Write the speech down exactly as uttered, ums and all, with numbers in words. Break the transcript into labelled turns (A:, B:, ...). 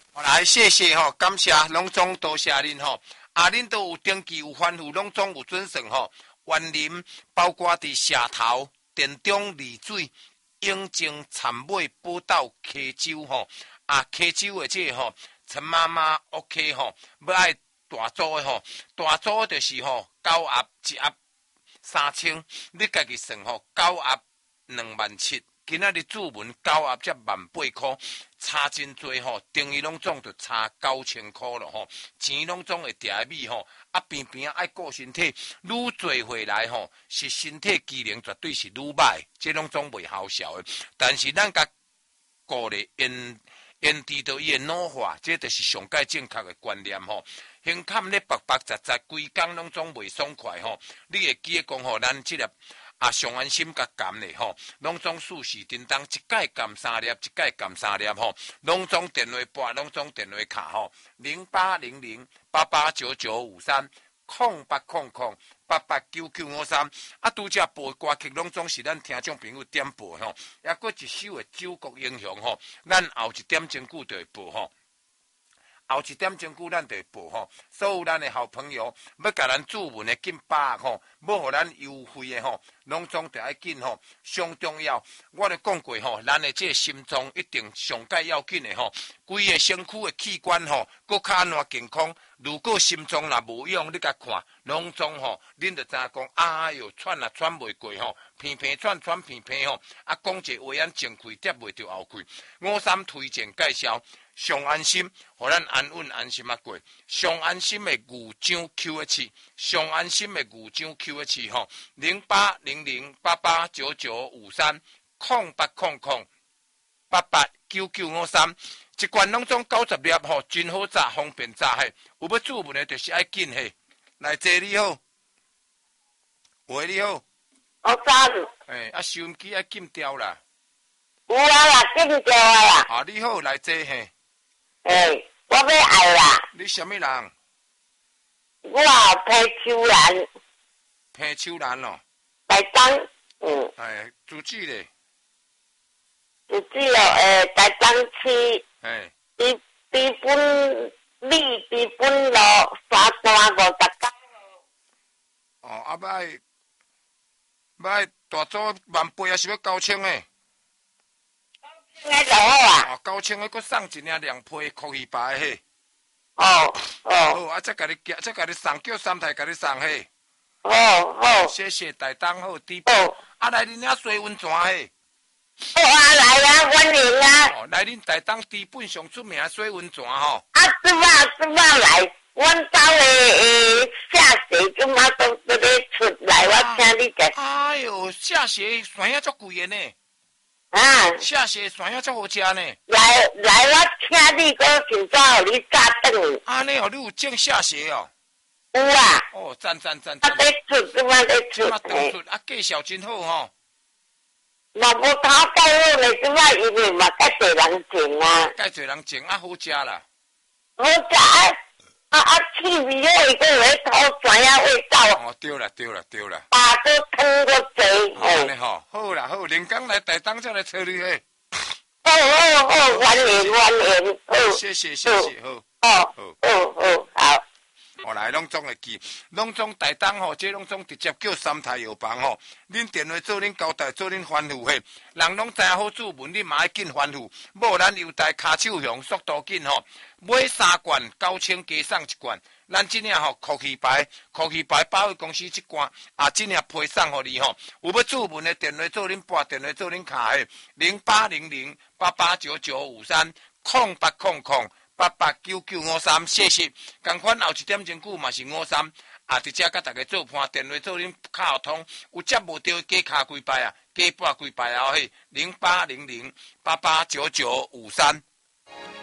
A: 来，谢谢吼，感谢，拢总多谢恁吼。啊，恁都有登记有吩咐，拢总有准算吼。园林包括伫社头、田中、丽水、永靖、田尾、宝岛、溪州吼。啊，溪州的这吼，陈妈妈 OK 吼，要爱大租的吼，大租就是吼，九盒一盒三千，你家己算吼，九盒两万七。今仔日注文九盒才万八块，差真多吼，等于拢总就差九千块了吼，钱拢总会掉米吼，啊偏偏爱顾身体，愈做回来吼，是身体机能绝对是愈歹，这拢总袂好笑的。但是咱甲顾咧因因知道伊的脑化，这就是上界正确的观念吼。胸坎咧白白杂杂，规工拢总袂爽快吼。你会记得讲吼，咱即粒。啊，上安心甲甘嘞吼，拢总事事叮当，一届甘三粒，一届甘三粒吼，拢总电话拨，拢总电话卡吼，零八零零八八九九五三空八空空八八九九五三。啊，拄则播歌曲，拢总是咱听众朋友点播吼，抑搁一首的《九国英雄》吼，咱后一点钟久就会播吼。后一点钟久咱就会报吼，所有咱的好朋友要甲咱注文的紧把握吼，要互咱优惠的吼，拢总得爱紧吼。上重要，我咧讲过吼，咱的这个心脏一定上界要紧的吼，规个身躯的器官吼，搁较安怎健康。如果心脏若无用，你甲看，拢总吼，恁就知影讲，哎哟，喘啊喘袂过吼，偏偏喘喘偏偏吼，啊讲一个话眼前开，跌袂着后开。五三推荐介绍。上安心，互咱安稳安心啊过。上安心的牛樟 Q H， 上安心的牛樟 Q H 吼，零八零零八八九九五三空八空空八八九九五三，一罐拢总九十粒吼，真好炸，方便炸嘿。有要注文的，就是爱紧嘿。来坐你好，喂你好，
B: 我早。
A: 诶、欸，啊收音机爱禁掉啦。
B: 有啊啦，禁掉啊啦。
A: 啊你好，来坐嘿。
B: 诶、欸，我要爱啦。
A: 你什么人？
B: 我皮丘兰。
A: 皮丘兰哦。
B: 台东，嗯。
A: 哎，住址咧？
B: 住址咯，诶，台东市。
A: 哎。
B: 比比本里比本路三段五十九路。
A: 哦，啊，歹歹大组万八还是要九千诶？
B: 那就好啊！
A: 哦，九千个，佮送一领凉被、裤衣牌嘿。
B: 哦哦。
A: 好，啊，再甲你寄，再甲你送，叫三太甲你送嘿。
B: 哦哦。
A: 谢谢台东好地方。哦。啊，来恁遐水温泉嘿。
B: 好啊，来啊，欢迎啊！
A: 哦，来恁台东基本上出名水温泉吼。
B: 啊，即马即马来，阮兜诶诶下水即马都都咧出来，我请你个。
A: 哎哟，下水山遐足贵诶呢。
B: 啊！
A: 下雪山遐足好食呢。
B: 来来，我请你个先早互你炸顿。
A: 安尼哦，你有种下雪哦？
B: 有啊。
A: 哦，赞赞赞赞。
B: 啊，咧出，即马咧出。
A: 即马当出，啊，介绍真好吼。
B: 嘛无头介好咧，即马因为嘛介侪人种啊。
A: 介侪人种啊，好食啦。
B: 好食啊！啊啊，气味好，伊个有土酸啊味道。
A: 哦，对啦对啦对啦。
B: 啊，个汤个济。
A: 安尼吼，好啦好，连江来台东才来找你嘿。
B: 好好好，欢迎欢迎，好。
A: 谢谢谢谢，好。
B: 好好好好。
A: 我来拢总会记，拢总台东吼，这拢总直接叫三太药房吼。恁电话做恁交代，做恁吩咐嘿。人拢知影好注文，你嘛爱紧吩咐。无咱优待骹手响，速度紧吼。买三罐九千加送一罐。咱即领吼，酷气牌，酷气牌保险公司一罐，啊，即领配送互你吼。有要注文的电话做恁拨，电话做恁卡嘿。零八零零八八九九五三空八空空。八八九九五三，谢谢。共款后一点钟久嘛是五三，啊，直接甲大家做伴，电话做恁卡通，有接无到加卡几摆啊，加拨几摆啊嘿，零八零零八八九九五三。